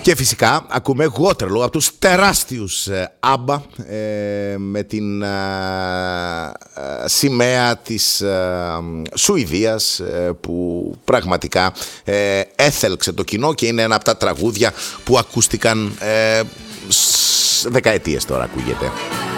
Και φυσικά ακούμε Waterloo από τους τεράστιους ABBA με την σημαία της Σουηδίας που πραγματικά έθελξε το κοινό και είναι ένα από τα τραγούδια που ακούστηκαν δεκαετίες τώρα ακούγεται.